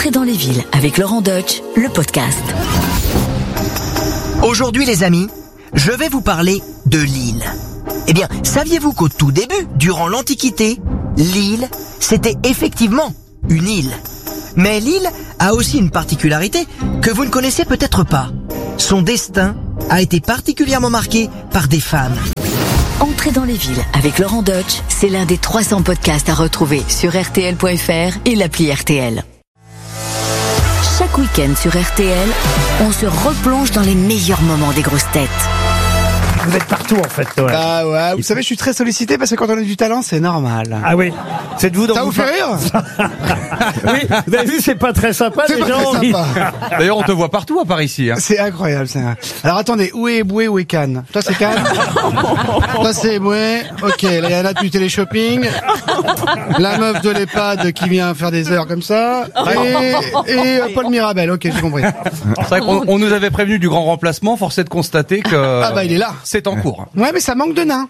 Entrez dans les villes avec Laurent Deutsch, le podcast. Aujourd'hui les amis, je vais vous parler de Lille. Eh bien, saviez-vous qu'au tout début, durant l'Antiquité, Lille, c'était effectivement une île. Mais Lille a aussi une particularité que vous ne connaissez peut-être pas. Son destin a été particulièrement marqué par des femmes. Entrez dans les villes avec Laurent Deutsch, c'est l'un des 300 podcasts à retrouver sur RTL.fr et l'appli RTL. Chaque week-end sur RTL, on se replonge dans les meilleurs moments des grosses têtes. Vous êtes partout en fait, ouais. Ah ouais, vous savez, je suis très sollicité parce que quand on a du talent, c'est normal. Ah oui, c'est de vous. Ça vous fait rire? Oui, vous avez vu, c'est pas très sympa. C'est les pas gens, très sympa. D'ailleurs, on te voit partout à Paris ici. Hein. C'est incroyable, ça. Alors attendez, où est Eboué, où est Cannes? Toi c'est Cannes. Toi c'est Eboué. Ok, là il y en a du télé-shopping. La meuf de l'EHPAD qui vient faire des heures comme ça. Et Paul Mirabel, ok, j'ai compris. C'est vrai qu'on nous avait prévenu du grand remplacement, force est de constater que... Ah bah il est là. C'est en cours. Ouais, mais ça manque de nains.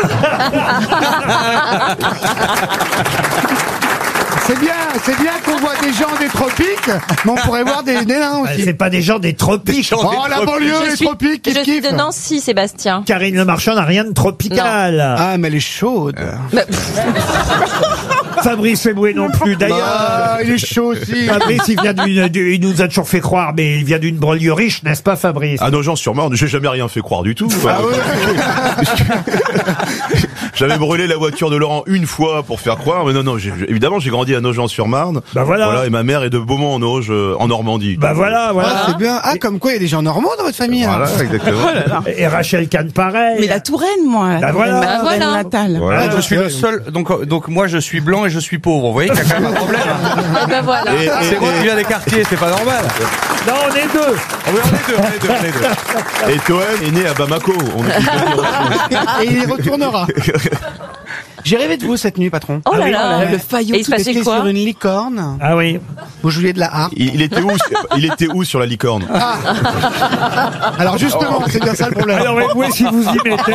C'est bien qu'on voit des gens des tropiques, mais on pourrait voir des nains aussi. c'est pas des gens des tropiques. Oh, la banlieue, les tropiques, Je suis de Nancy, Sébastien. Karine Le Marchand n'a rien de tropical. Ah, mais elle est chaude. Fabrice Eboué non plus. D'ailleurs, Ah, il est chaud aussi. Fabrice, il nous a toujours fait croire, mais il vient d'une banlieue riche, n'est-ce pas, Fabrice? À Nogent-sur-Marne, j'ai jamais rien fait croire du tout. Ah ouais. J'avais brûlé la voiture de Laurent une fois pour faire croire, mais non, évidemment, j'ai grandi à Nogent-sur-Marne. Bah voilà. Et ma mère est de Beaumont-en-Auge, en Normandie. Bah voilà. Ah, c'est bien. Ah, comme quoi, il y a des gens normands dans votre famille. Voilà, hein. exactement. Et Rachel Kahn, pareil. Mais la Touraine, moi. Bah voilà. Ma Bah voilà. natale. Voilà. Je suis le seul, donc moi je suis blanc et je suis pauvre. Vous voyez qu'il y a quand même un problème. Et ben voilà. C'est moi qui viens des quartiers, c'est pas normal. Non, on est deux. Ah oui, on est deux. Et Toen est né à Bamako. On est tous venus. Et il y retournera. J'ai rêvé de vous cette nuit, patron. Oh là là. Le faillot. Et il se passait J'étais quoi? sur une licorne. Ah oui. Vous jouiez de la harpe. Il était où sur la licorne? Alors justement, c'est bien ça le problème. Alors Eboué, si vous y mettez.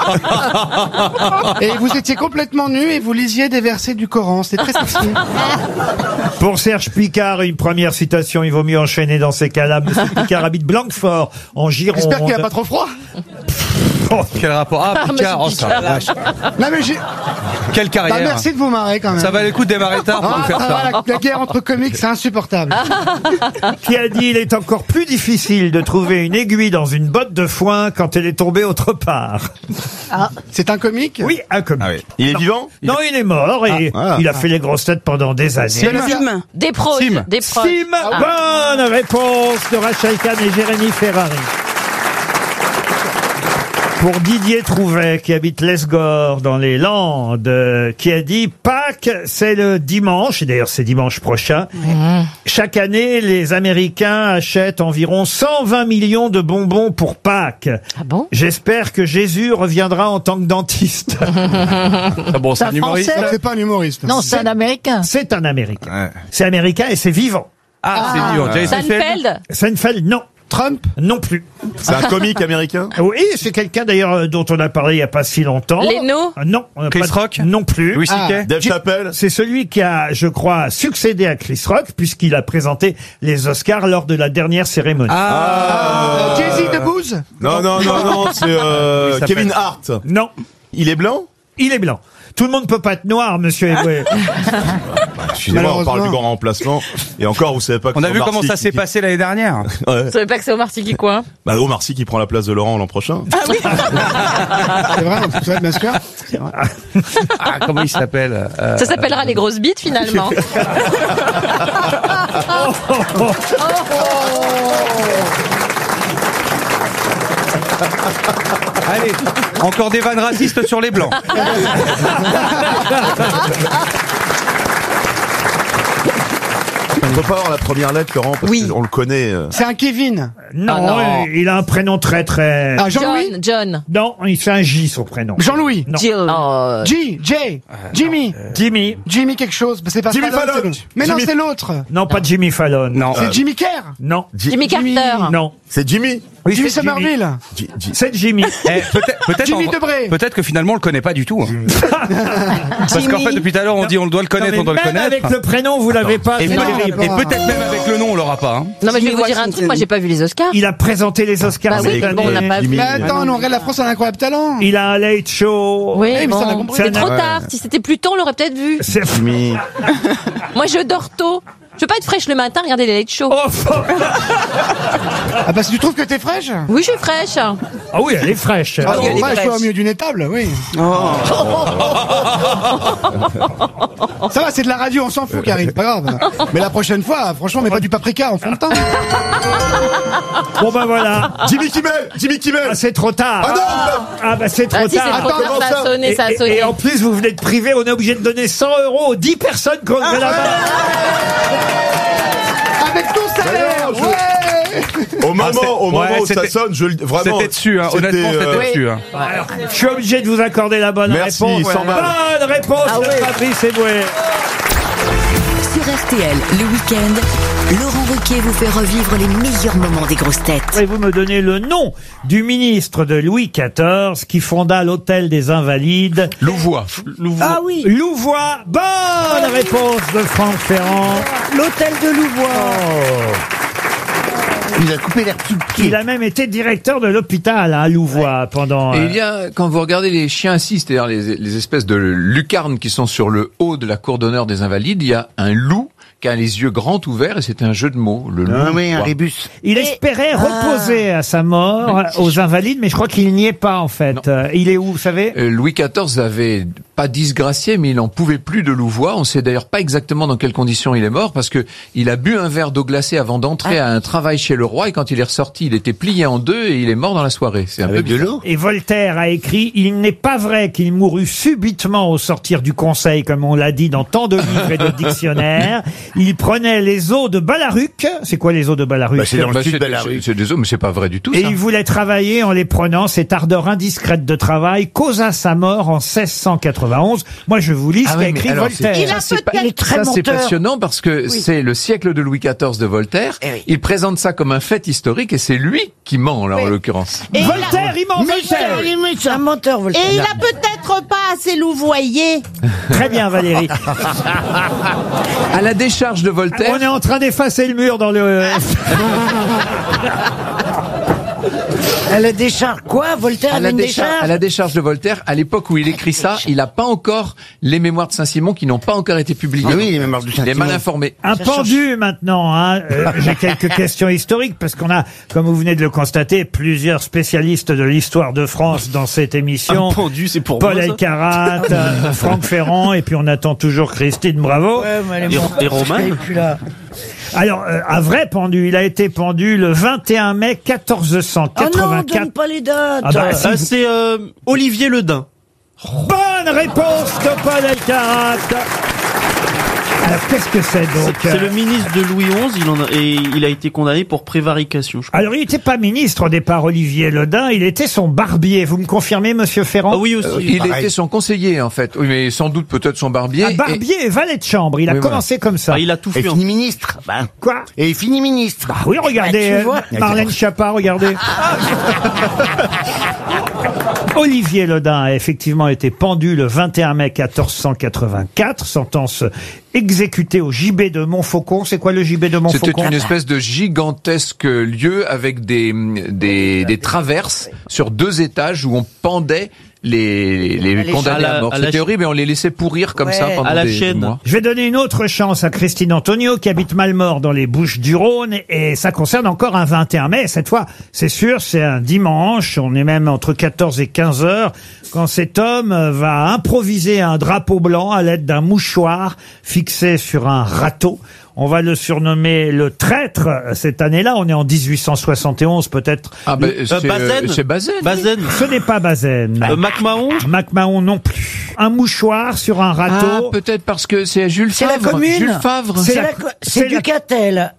Et vous étiez complètement nu et vous lisiez des versets du Coran. C'était très sexy. Pour Serge Picard, une première citation, il vaut mieux enchaîner dans ces cas-là. Monsieur Picard habite Blanquefort, en Gironde. J'espère qu'il n'y a pas trop froid. Quel rapport? Ah, Picard, oh ça. Vache. Non mais j'ai. Quelle Bah, carrière. merci de vous marrer quand même. Ça valait le coup de démarrer tard pour nous faire Ah, ça. la guerre entre comiques, c'est insupportable. Qui a dit il est encore plus difficile de trouver une aiguille dans une botte de foin quand elle est tombée autre part. C'est un comique. Oui, un comique. Ah oui. Il est vivant? Non, il est mort et il a fait les grosses têtes pendant des années. Sim. Des proches. Sim. Des proches. Sim, bonne réponse de Rachel Kahn et Jérémy Ferrari. Pour Didier Trouvet, qui habite l'Esgore, dans les Landes, qui a dit « Pâques, c'est le dimanche », et d'ailleurs c'est dimanche prochain. Chaque année, les Américains achètent environ 120 millions de bonbons pour Pâques. Ah bon? J'espère que Jésus reviendra en tant que dentiste. Ah bon, c'est un humoriste. Donc, c'est pas un humoriste. Non, c'est un Américain. C'est un Américain. Ouais. C'est américain et c'est vivant. Ah, c'est dur. Jerry Seinfeld. Seinfeld. Seinfeld, non. Trump. Non plus. C'est un comique américain? Oui, c'est quelqu'un d'ailleurs dont on a parlé il n'y a pas si longtemps. Leno. Non. on n'a Chris pas- Rock. Non plus. Louis C.K. Dave Chappelle? C'est celui qui a, je crois, succédé à Chris Rock puisqu'il a présenté les Oscars lors de la dernière cérémonie. Jay-Z de Booz. Non, c'est s'appelle Kevin Hart. Non, Il est blanc? il est blanc. Tout le monde peut pas être noir, monsieur Eboué. Excusez-moi, on parle Malheureusement. du grand remplacement. Et encore, vous savez pas que On a c'est vu Omar comment Sy ça qui- s'est passé l'année dernière. Ouais. Vous savez pas que c'est Omar Sy qui quoi? Bah, Omar Sy qui prend la place de Laurent l'an prochain. C'est vrai, tu vas bien sûr. Ah, comment il s'appelle Ça s'appellera les grosses bites finalement. Allez, encore des vannes racistes sur les blancs. On peut pas avoir la première lettre, Laurent, parce Oui. qu'on le connaît. C'est un Kevin. Non, Ah non. il a un prénom très très... Ah, Jean-Louis? John. Non, il fait un J son prénom. Jean-Louis? Non. Jill. Jimmy? Jimmy. Jimmy quelque chose. C'est pas Jimmy Fallon, Fallon. c'est- Mais non, Jimmy- c'est l'autre. Non, pas Jimmy Fallon. Non. C'est Jimmy Kerr. Non. Jimmy Jimmy- Carter. Non. C'est Jimmy. Oui, Jimmy c'est Somerville. C'est Jimmy. Peut-être Jimmy Debré. peut-être que finalement on le connaît pas du tout. hein. Parce qu'en fait depuis tout à l'heure on dit on doit le Non, connaître, mais on doit le même connaître. avec le prénom, vous l'avez pas. Et, c'est peut- terrible. et peut-être même avec le nom on l'aura pas. Hein. Non, mais je vais Jimmy vous dire un truc, moi j'ai pas vu les Oscars. Il a présenté les Oscars Bah oui, cette bon, on n'a année. pas vu. Jimmy. Mais attends, non, regarde, la France a un incroyable talent. Il a un late show. Oui, mais ça, on a bon, compris. c'est trop Ouais. tard. Si c'était plus tôt, on l'aurait peut-être vu. C'est... Jimmy. Moi, je dors tôt. Je veux pas être fraîche le matin, regarder les late shows. Oh, Ah, parce que tu trouves que t'es fraîche? Oui, je suis fraîche. ah oui, elle est fraîche. Ah, elle est ouais, je suis au fraîche. milieu d'une étable, oui. Ça va, c'est de la radio, on s'en fout, Karine, pas grave. Mais la prochaine fois, franchement, mets pas du paprika en fond de teint. Bon ben voilà. Jimmy Kimmel. Jimmy Kimmel. Ah, c'est trop tard. Ah non, Ah bah c'est trop Ah si, c'est tard. trop tard, comment ça a ça sonné, ça a Et sonné. en plus, vous venez de priver, on est obligé de donner 100 € aux 10 personnes qu'on fait la main. Avec ton salaire, Mais non, ouais. Au moment ouais, où ça c'était- sonne, vraiment. C'était dessus, hein. c'était, Honnêtement c'était dessus. Hein. Je suis obligé de vous accorder la bonne Merci, réponse. 100 balles. Bonne réponse de Fabrice Eboué. Sur RTL, le week-end, Laurent Ruquier vous fait revivre les meilleurs moments des grosses têtes. Et vous me donnez le nom du ministre de Louis XIV qui fonda l'Hôtel des Invalides. Louvois. Ah oui, Louvois. Bonne réponse de Franck Ferrand. l'hôtel de Louvois. Il a coupé l'air tout pied. Il a même été directeur de l'hôpital à Louvois pendant... Et il y a, quand vous regardez les chiens assis, c'est-à-dire les espèces de lucarnes qui sont sur le haut de la cour d'honneur des Invalides, il y a un loup qui a les yeux grands ouverts et c'est un jeu de mots. Le loup. Ah oui, un rébus. Il espérait reposer à sa mort aux Invalides, mais je crois qu'il n'y est pas en fait. Il est où, vous savez Louis XIV avait pas disgracié, mais il n'en pouvait plus de Louvois. On sait d'ailleurs pas exactement dans quelles conditions il est mort, parce que il a bu un verre d'eau glacée avant d'entrer à un travail chez le roi, et quand il est ressorti, il était plié en deux et il est mort dans la soirée. C'est un peu Avec de l'eau. Et Voltaire a écrit « Il n'est pas vrai qu'il mourut subitement au sortir du conseil, comme on l'a dit dans tant de livres et de dictionnaires. Il prenait les eaux de Balaruc. » C'est quoi les eaux de Balaruc Bah, c'est dans le sud de c'est- la rue. c'est des eaux, mais c'est pas vrai du tout. Et ça. il voulait travailler en les prenant. Cette ardeur indiscrète de travail causa sa mort en 1691. Moi, je vous lis ce Ah qu'a oui, mais écrit alors, Voltaire. Il a c'est peut-être- il est très ça, c'est menteur. passionnant parce que c'est le siècle de Louis XIV de Voltaire. Eh oui. Il présente ça comme un fait historique et c'est lui qui ment, alors, en l'occurrence. Et Voltaire, il ment, Voltaire. C'est un menteur, Voltaire. Et il a peut-être pas assez louvoyé. Très bien, Valérie. À la décharge de Voltaire, On est en train d'effacer le mur dans le... Elle a décharge quoi, Voltaire à avait la, une décharge, décharge à la décharge de Voltaire, à l'époque où il écrit ça, il n'a pas encore les mémoires de Saint-Simon qui n'ont pas encore été publiées. Ah oui, les mémoires du Il est Saint-Simon. mal informé. Un pendu maintenant. Hein. J'ai quelques questions historiques parce qu'on a, comme vous venez de le constater, plusieurs spécialistes de l'histoire de France dans cette émission. Pendu, c'est pour Paul moi, ça. Elkarat, Franck Ferrand, et puis on attend toujours Christine Bravo. Ouais, mais elle est morte. Et Romain Elle est plus là. Alors, un vrai pendu, il a été pendu le 21 mai Oh non, 1484. donne pas les dates. Ah bah, si. C'est Olivier Ledin. Bonne réponse de Paul Elkarat. Alors, qu'est-ce que c'est donc C'est le ministre de Louis XI, et il a été condamné pour prévarication, je crois. Alors, il n'était pas ministre au départ, Olivier Ledin, il était son barbier. Vous me confirmez, monsieur Ferrand? Ah oui aussi. Il pareil. était son conseiller, en fait. Oui, mais sans doute peut-être son barbier. Un barbier et valet de chambre. Il a Oui, voilà. commencé comme ça. Ah, il a tout Et fait. fini ministre. Bah. Quoi? Et il finit ministre. Ah oui, regardez, Bah, tu vois. Marlène Schiappa, regardez. Olivier Ledin a effectivement été pendu le 21 mai 1484, sentence exécutée au gibet de Montfaucon. C'est quoi le gibet de C'était Montfaucon? une espèce de gigantesque lieu avec des traverses sur 2 étages où on pendait les condamnés à mort. à la C'était horrible et on les laissait pourrir comme Ouais. ça pendant À la des chaîne. mois. Je vais donner une autre chance à Christine Antonio qui habite Malmort dans les Bouches-du-Rhône et ça concerne encore un 21 mai. Cette fois, c'est sûr, c'est un dimanche. On est même entre 14 et 15 heures quand cet homme va improviser un drapeau blanc à l'aide d'un mouchoir fixé sur un râteau. On va le surnommer le traître cette année-là. On est en 1871 peut-être. Ah ben, Bazaine. c'est Bazaine. Bazaine. Ce n'est pas Bazaine. MacMahon. MacMahon non plus. Un mouchoir sur un Ah, râteau. peut-être parce que c'est Jules C'est la Favre. commune. Jules Favre. C'est C'est la- la- c'est c'est la- Ducatel.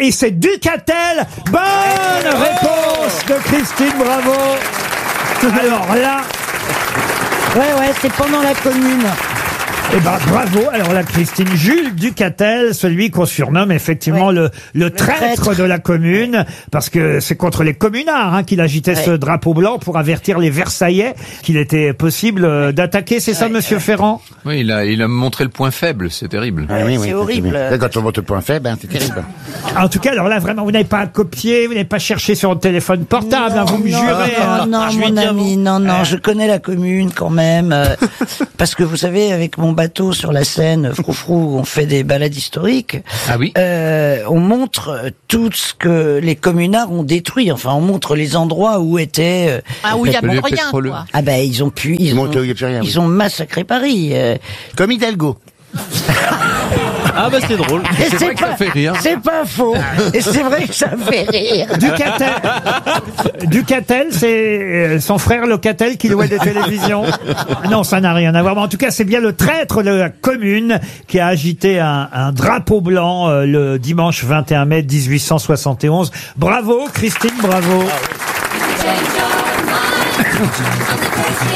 Et c'est Ducatel. Bonne réponse de Christine, bravo. Alors là... Ouais, c'est pendant la Commune. Eh ben, bravo. Alors là, Christine, Jules Ducatel, celui qu'on surnomme effectivement le traître de la Commune, parce que c'est contre les communards qu'il agitait ce drapeau blanc pour avertir les Versaillais qu'il était possible d'attaquer. C'est ça, Monsieur Ferrand? Oui, il a montré le point faible, c'est terrible. C'est horrible. Quand on monte le point faible, c'est terrible. En tout cas, alors là, vraiment, vous n'avez pas copié, vous n'avez pas cherché sur le téléphone portable, vous me jurez. Non, mon ami, non, je connais la Commune quand même, parce que vous savez, avec mon bateau sur la Seine, Froufrou, on fait des balades historiques. Ah oui. On montre tout ce que les communards ont détruit. Enfin, on montre les endroits où étaient. Où il y a rien, quoi. Ah ben, ils ont massacré Paris. Comme Hidalgo. Ah bah c'est drôle. Et C'est vrai que ça fait rire. C'est pas faux. Et c'est vrai que ça fait rire. Ducatel, c'est son frère Locatel qui louait des télévisions. Non, ça n'a rien à voir. Mais en tout cas, c'est bien le traître de la Commune qui a agité un drapeau blanc le dimanche 21 mai 1871. Bravo, Christine, bravo.